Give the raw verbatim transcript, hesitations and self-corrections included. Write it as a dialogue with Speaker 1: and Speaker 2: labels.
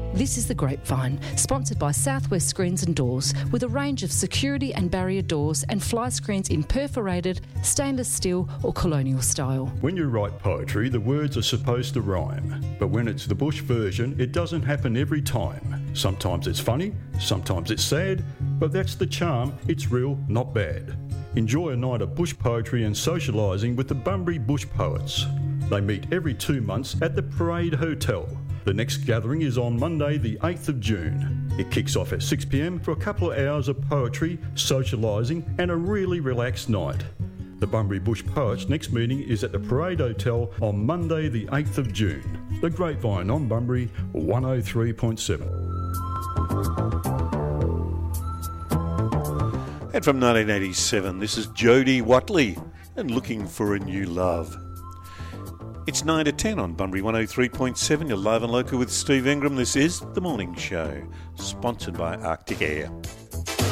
Speaker 1: This is The Grapevine, sponsored by Southwest Screens and Doors, with a range of security and barrier doors and fly screens in perforated, stainless steel or colonial style.
Speaker 2: When you write poetry, the words are supposed to rhyme, but when it's the Bush version, it doesn't happen every time. Sometimes it's funny, sometimes it's sad, but that's the charm. It's real, not bad. Enjoy a night of bush poetry and socialising with the Bunbury Bush Poets. They meet every two months at the Parade Hotel. The next gathering is on Monday the eighth of June. It kicks off at six p m for a couple of hours of poetry, socialising and a really relaxed night. The Bunbury Bush Poets' next meeting is at the Parade Hotel on Monday the eighth of June. The Grapevine on Bunbury one oh three point seven.
Speaker 3: And from nineteen eighty-seven, this is Jodie Watley and Looking for a New Love. It's nine to ten on Bunbury one oh three point seven. You're live and local with Steve Ingram. This is The Morning Show, sponsored by Arctic Air.